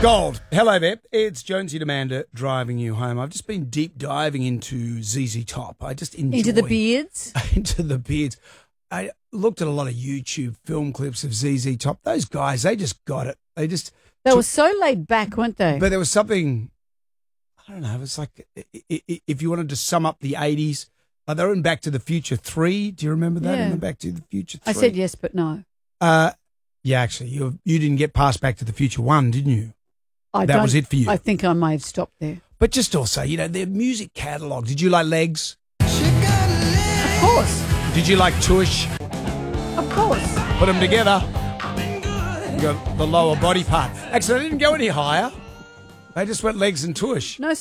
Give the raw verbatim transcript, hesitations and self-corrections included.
Gold. Hello there. It's Jonesy Demander driving you home. I've just been deep diving into Z Z Top. I just enjoy... Into the beards? Into the beards. I looked at a lot of YouTube film clips of Z Z Top. Those guys, they just got it. They just... They took, were so laid back, weren't they? But there was something... I don't know. It was like... If you wanted to sum up the eighties... Uh, they were in Back to the Future three. Do you remember that? Yeah. In the Back to the Future three? I said yes, but no. Uh, yeah, actually. You you didn't get past Back to the Future one, didn't you? I That don't- was it for you. I think I may have stopped there. But just also, you know, their music catalogue. Did you like Legs? Of course. Did you like Tush? Of course. Put them together. You got the lower body part. Actually, they didn't go any higher. They just went Legs and Tush. No